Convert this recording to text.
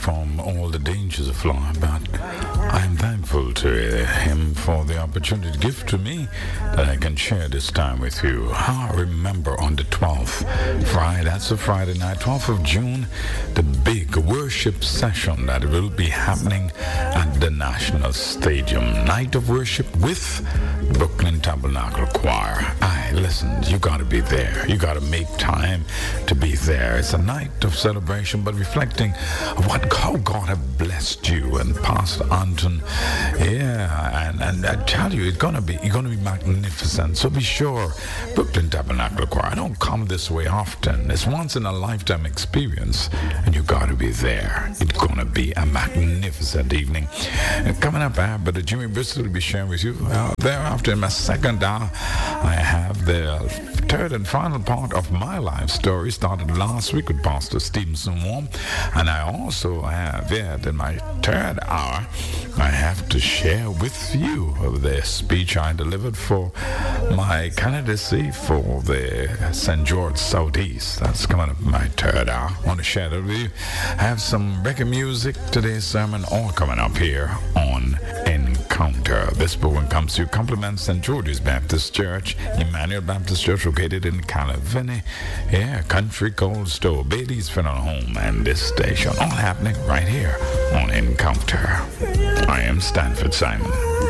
from all the dangers of life, but I am thankful to him for the opportunity to give to me that I can share this time with you. I remember on the 12th, that's a Friday night, 12th of June, the big worship session that will be happening at the National Stadium. Night of worship with Brooklyn Tabernacle Choir. Listen, you got to be there. You got to make time to be there. It's a night of celebration, but reflecting how God have blessed you and Pastor Anton. Yeah, and I tell you, you're gonna be magnificent. So be sure, Brooklyn Tabernacle Choir. I don't come this way often. It's once in a lifetime experience, and you got to be there. It's gonna be a magnificent evening. Coming up, Brother Jimmy Bristol will be sharing with you. Thereafter, in my second hour, I have the third and final part of my life story. Started last week with Pastor Stevenson Warm, and I also have in my third hour I have to share with you the speech I delivered for my candidacy for the St. George Southeast. That's coming up in my third hour. I want to share that with you. I have some reggae music, today's sermon, all coming up here on Encounter. This program comes to you compliments St. George's Baptist Church, Emmanuel Baptist Church, located in California. Country Cold Store, Bailey's Funeral Home, and this station, all happening right here on Encounter. I am Stanford Simon.